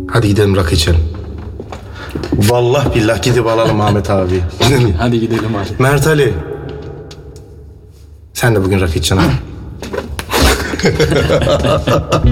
Hadi gidelim rakı içelim. Vallahi billah gidip alalım Ahmet abi. Hadi gidelim hadi. Mert Ali. Sen de bugün rakı içeceksin ha.